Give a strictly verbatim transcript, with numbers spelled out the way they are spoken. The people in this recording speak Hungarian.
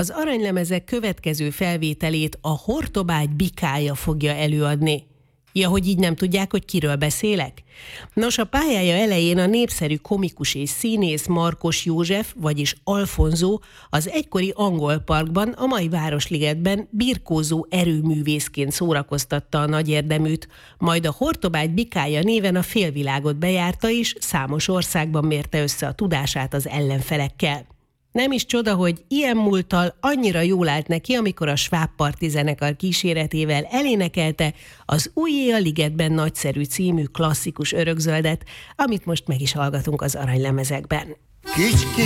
Az Aranylemezek következő felvételét a Hortobágy bikája fogja előadni. Ja, hogy így nem tudják, hogy kiről beszélek? Nos, a pályája elején a népszerű komikus és színész Markos József, vagyis Alfonzó az egykori Angol Parkban, a mai Városligetben birkózó erőművészként szórakoztatta a nagy érdeműt, majd a Hortobágy bikája néven a félvilágot bejárta és számos országban mérte össze a tudását az ellenfelekkel. Nem is csoda, hogy ilyen múlttal annyira jól állt neki, amikor a Schwab Party zenekar kíséretével elénekelte az Újjé a ligetben nagyszerű című klasszikus örökzöldet, amit most meg is hallgatunk az Aranylemezekben. Kicski